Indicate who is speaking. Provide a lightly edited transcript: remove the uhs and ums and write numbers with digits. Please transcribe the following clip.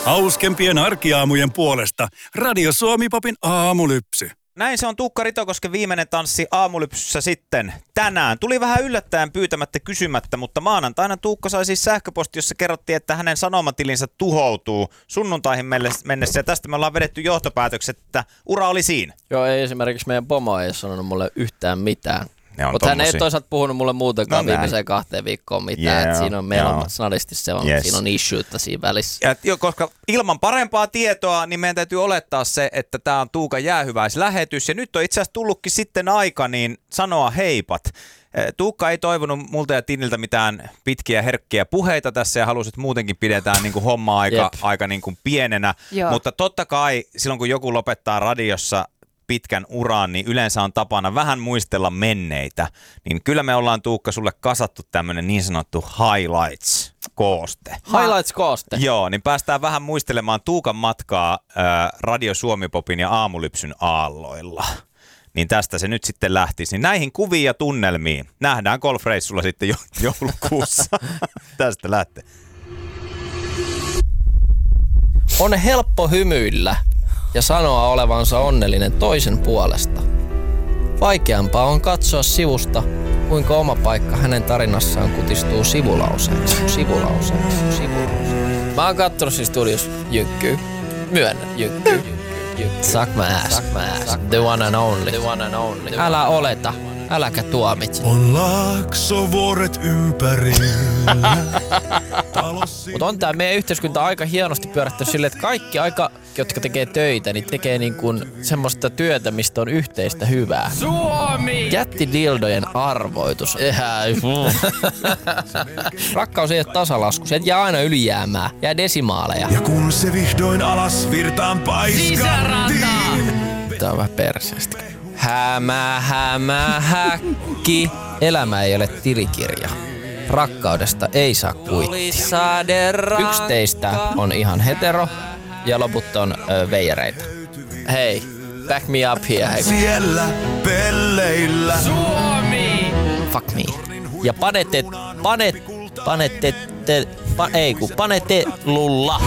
Speaker 1: Hauskempien arkiaamujen puolesta Radio Suomi-popin aamulypsy.
Speaker 2: Näin se on Tuukka Ritokosken viimeinen tanssi aamulypsyssä sitten tänään. Tuli vähän yllättäen pyytämättä kysymättä, mutta maanantaina Tuukka sai siis sähköposti, jossa kerrottiin, että hänen sanomatilinsä tuhoutuu sunnuntaihin mennessä. Ja tästä me ollaan vedetty johtopäätökset, että ura oli siinä.
Speaker 3: Joo, ei esimerkiksi meidän pomo ei sanonut mulle yhtään mitään. Mutta hän ei toisaalta puhunut mulle muutenkaan viimeiseen 2 viikkoon mitään. Yeah, siinä on meillä on snadisti se on, siinä on issuetta siinä välissä.
Speaker 2: Ja, koska ilman parempaa tietoa, niin meidän täytyy olettaa se, että tämä on Tuukan jäähyväislähetys. Ja nyt on itse asiassa tullutkin sitten aika niin sanoa heipat. Tuukka ei toivonut multa ja Tiniltä mitään pitkiä herkkiä puheita tässä ja halusi, että muutenkin pidetään niin kuin homma aika niin kuin pienenä. Joo. Mutta totta kai silloin, kun joku lopettaa radiossa pitkän uran, niin yleensä on tapana vähän muistella menneitä. Niin kyllä me ollaan, Tuukka, sulle kasattu tämmöinen niin sanottu highlights-kooste.
Speaker 3: Highlights-kooste?
Speaker 2: Joo, niin päästään vähän muistelemaan Tuukan matkaa Radio Suomi-popin ja aamulypsyn aalloilla. Niin tästä se nyt sitten lähtisi. Niin näihin kuviin ja tunnelmiin nähdään golfreissulla sitten joulukuussa. Tästä lähtee.
Speaker 3: On helppo hymyillä ja sanoa olevansa onnellinen toisen puolesta. Vaikeampaa on katsoa sivusta, kuinka oma paikka hänen tarinassaan kutistuu sivulauseeksi. Mä oon kattonut siis studios Jynkkyy. Myönnän, Jynkkyy. Suck my ass. The one and only. Älä oleta. Äläkä tuomitse.
Speaker 4: On laaksovuoret ympärillä.
Speaker 3: Mutta on tää meidän yhteiskunta aika hienosti pyörähtänyt silleen, että kaikki aika, jotka tekee töitä, niin tekee niin kuin semmoista työtä, mistä on yhteistä hyvää. Suomi! Jättidildojen arvoitus. Rakkaus ei ole tasalasku. Se jää aina ylijäämää. Jää desimaaleja.
Speaker 4: Ja kun se vihdoin alas virtaan paiskattiin.
Speaker 3: Tää on vähän perseestä. Hämähäkki. Elämä ei ole tilikirja. Rakkaudesta ei saa kuittia. Yksi teistä on ihan hetero ja loput on veijareita. Hei, back me up here. Hei.
Speaker 4: Siellä pelleillä.
Speaker 3: Suomi! Fuck me. Ja panette lulla.